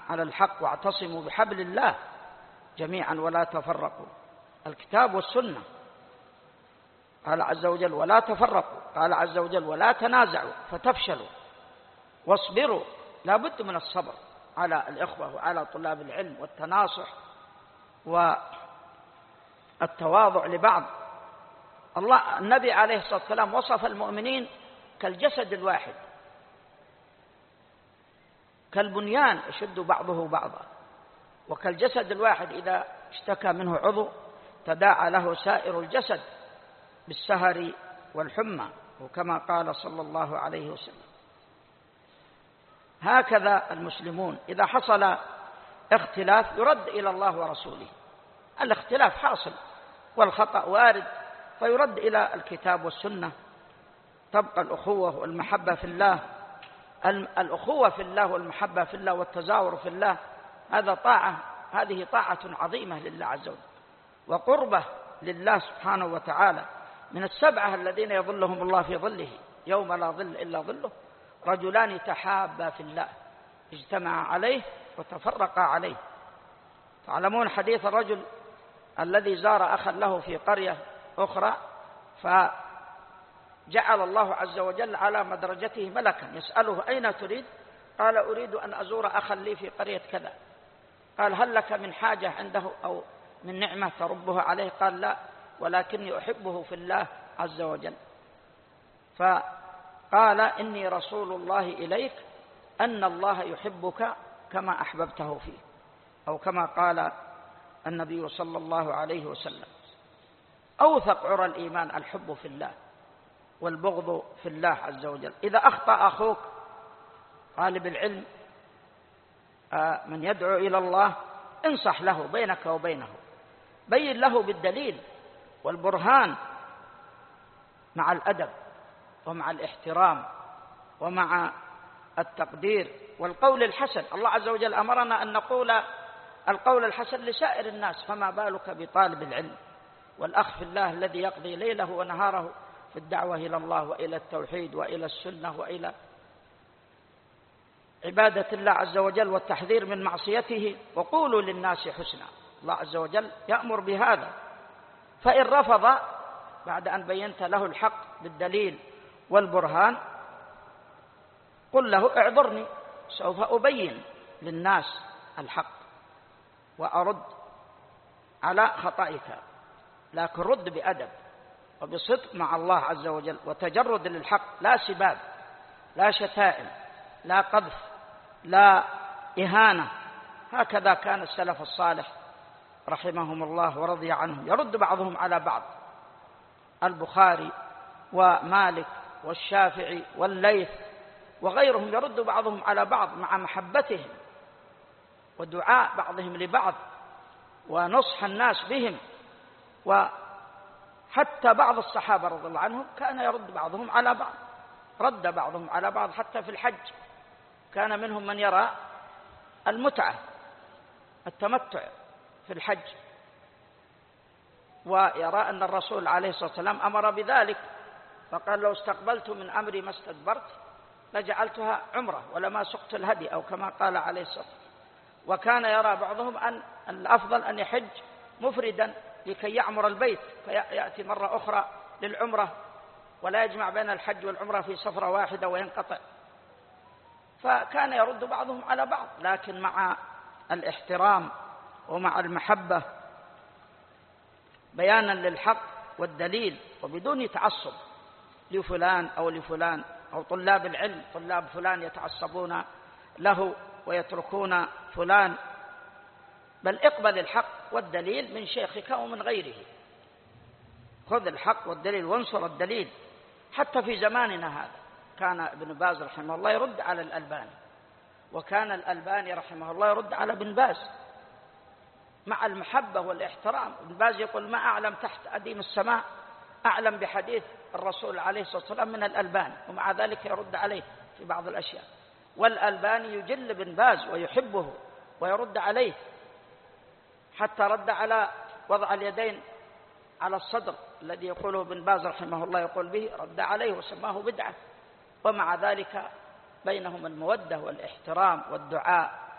على الحق واعتصموا بحبل الله جميعا ولا تفرقوا. الكتاب والسنة. قال عز وجل ولا تفرقوا، قال عز وجل ولا تنازعوا فتفشلوا واصبروا. لا بد من الصبر على الإخوة وعلى طلاب العلم والتناصح والتواضع لبعض. النبي عليه الصلاة والسلام وصف المؤمنين كالجسد الواحد، كالبنيان يشد بعضه بعضا، وكالجسد الواحد إذا اشتكى منه عضو تداعى له سائر الجسد بالسهر والحمى، وكما قال صلى الله عليه وسلم. هكذا المسلمون إذا حصل اختلاف يرد إلى الله ورسوله. الاختلاف حاصل والخطأ وارد، فيرد إلى الكتاب والسنة. تبقى الأخوة والمحبة في الله. الأخوة في الله والمحبة في الله والتزاور في الله، هذه طاعة عظيمة لله عز وجل وقربة لله سبحانه وتعالى. من السبعة الذين يظلهم الله في ظله يوم لا ظل إلا ظله رجلان تحابا في الله اجتمعا عليه وتفرقا عليه. تعلمون حديث الرجل الذي زار أخا له في قرية أخرى، فجعل الله عز وجل على مدرجته ملكا يسأله أين تريد؟ قال أريد أن أزور أخا لي في قرية كذا. قال هل لك من حاجة عنده أو من نعمة تربها عليه؟ قال لا، ولكني أحبه في الله عز وجل. فقال إني رسول الله إليك أن الله يحبك كما أحببته فيه، أو كما قال النبي صلى الله عليه وسلم. أوثق عرى الإيمان الحب في الله والبغض في الله عز وجل. إذا أخطأ أخوك طالب العلم من يدعو إلى الله انصح له بينك وبينه، بين له بالدليل والبرهان مع الأدب ومع الاحترام ومع التقدير والقول الحسن. الله عز وجل أمرنا أن نقول القول الحسن لسائر الناس، فما بالك بطالب العلم والأخ في الله الذي يقضي ليله ونهاره في الدعوة إلى الله وإلى التوحيد وإلى السنة وإلى عبادة الله عز وجل والتحذير من معصيته. وقولوا للناس حسنا. الله عز وجل يأمر بهذا. فإن رفض بعد أن بينت له الحق بالدليل والبرهان قل له اعذرني، سوف أبين للناس الحق وأرد على خطئك، لكن رد بأدب وبصدق مع الله عز وجل وتجرد للحق، لا سباب، لا شتائم، لا قذف، لا إهانة. هكذا كان السلف الصالح رحمهم الله ورضي عنهم، يرد بعضهم على بعض. البخاري ومالك والشافعي والليث وغيرهم يرد بعضهم على بعض مع محبتهم ودعاء بعضهم لبعض ونصح الناس بهم. وحتى بعض الصحابة رضي الله عنهم كان يرد بعضهم على بعض، رد بعضهم على بعض حتى في الحج. كان منهم من يرى المتعة التمتع في الحج، ويرى أن الرسول عليه الصلاة والسلام أمر بذلك، فقال لو استقبلت من أمري ما استدبرت لجعلتها عمرة ولما سقت الهدي، أو كما قال عليه الصلاة والسلام. وكان يرى بعضهم أن الأفضل أن يحج مفردا لكي يعمر البيت، فيأتي مرة أخرى للعمرة ولا يجمع بين الحج والعمرة في سفرة واحدة وينقطع. فكان يرد بعضهم على بعض، لكن مع الاحترام ومع المحبة بيانا للحق والدليل، وبدون تعصب لفلان أو لفلان أو طلاب العلم. طلاب فلان يتعصبون له ويتركون فلان، بل اقبل الحق والدليل من شيخك ومن غيره. خذ الحق والدليل وانصر الدليل. حتى في زماننا هذا كان ابن باز رحمه الله يرد على الألباني، وكان الألباني رحمه الله يرد على ابن باز مع المحبة والاحترام. ابن باز يقول ما أعلم تحت أديم السماء أعلم بحديث الرسول عليه الصلاة والسلام من الألباني، ومع ذلك يرد عليه في بعض الأشياء. والألباني يجل ابن باز ويحبه ويرد عليه، حتى رد على وضع اليدين على الصدر الذي يقوله ابن باز رحمه الله يقول به، رد عليه وسماه بدعة. ومع ذلك بينهم المودة والاحترام والدعاء